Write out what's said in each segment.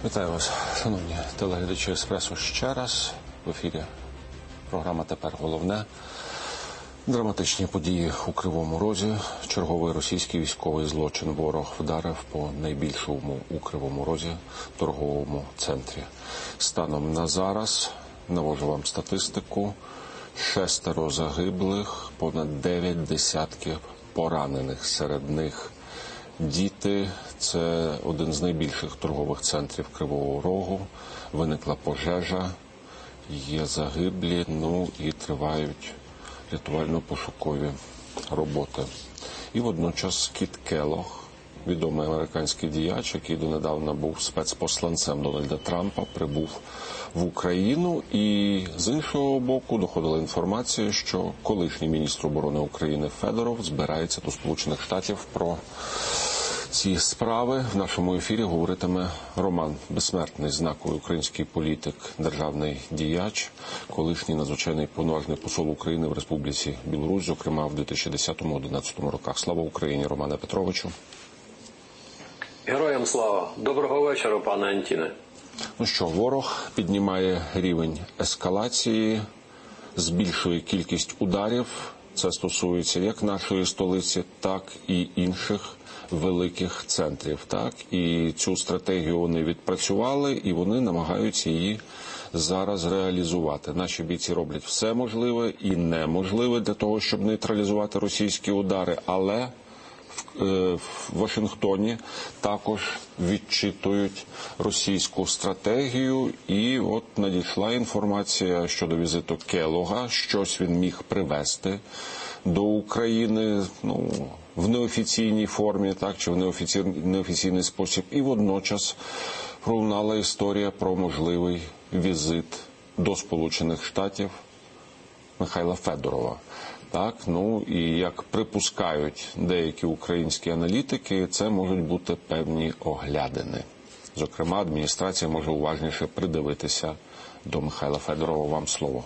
Вітаю вас, шановні телеглядачі «Еспресо» ще раз. В ефірі програма «Тепер головне». Драматичні події у Кривому Розі. Черговий російський військовий злочин. Ворог вдарив по найбільшому у Кривому Розі торговому центрі. Станом на зараз, навожу вам статистику, 6 загиблих, понад 9 десятків поранених. Серед них діти. Це один з найбільших торгових центрів Кривого Рогу. Виникла пожежа, є загиблі, і тривають рятувально-пошукові роботи. І водночас Кіт Келлог, відомий американський діяч, який донедавна був спецпосланцем Дональда Трампа, прибув в Україну. І з іншого боку доходила інформація, що колишній міністр оборони України Федоров збирається до Сполучених Штатів. Про ці справи в нашому ефірі говоритиме Роман Безсмертний, знаковий український політик, державний діяч, колишній надзвичайний повноважний посол України в Республіці Білорусь, зокрема в 2010-2011 роках. Слава Україні, Романе Петровичу. Героям слава. Доброго вечора, пане Антіне. Ворог піднімає рівень ескалації, збільшує кількість ударів. Це стосується як нашої столиці, так і інших великих центрів. І цю стратегію вони відпрацювали, і вони намагаються її зараз реалізувати. Наші бійці роблять все можливе і неможливе для того, щоб нейтралізувати російські удари, але в Вашингтоні також відчитують російську стратегію. І от надійшла інформація щодо візиту Келлога. Щось він міг привезти до України, в неофіційній формі, чи в неофіційний спосіб. І водночас пролунала історія про можливий візит до Сполучених Штатів Михайла Федорова. І як припускають деякі українські аналітики, це можуть бути певні оглядини. Зокрема, адміністрація може уважніше придивитися до Михайла Федорова. Вам слово.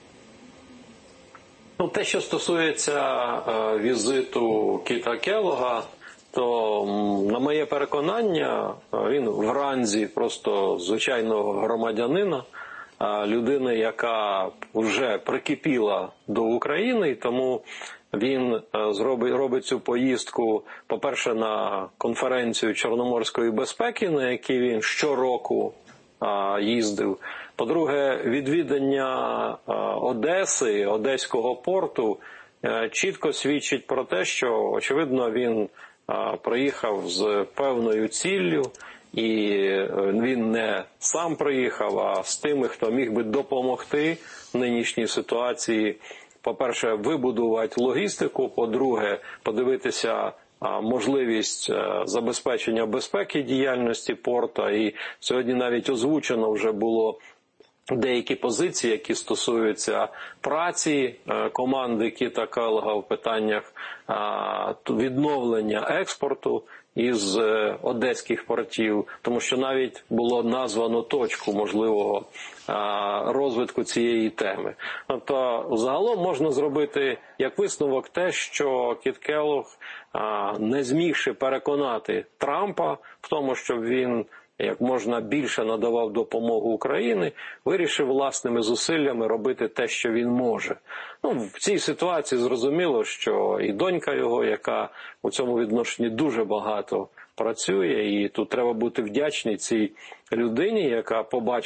Те, що стосується візиту Кіта Келлога, то, на моє переконання, він в ранзі просто звичайного громадянина, людини, яка вже прикипіла до України, і тому він робить цю поїздку, по-перше, на конференцію Чорноморської безпеки, на якій він щороку їздив. По-друге, відвідання Одеси, Одеського порту чітко свідчить про те, що, очевидно, він приїхав з певною ціллю, і він не сам приїхав, а з тими, хто міг би допомогти в нинішній ситуації, по-перше, вибудувати логістику, по-друге, подивитися можливість забезпечення безпеки діяльності порту. І сьогодні навіть озвучено вже було деякі позиції, які стосуються праці команди Кіта Келлога в питаннях відновлення експорту із одеських портів, тому що навіть було названо точку можливого розвитку цієї теми. Тобто, загалом можна зробити як висновок те, що Кіт Келлог, не змігши переконати Трампа в тому, щоб він як можна більше надавав допомогу Україні, вирішив власними зусиллями робити те, що він може. В цій ситуації зрозуміло, що і донька його, яка у цьому відношенні дуже багато працює, і тут треба бути вдячній цій людині, яка побачила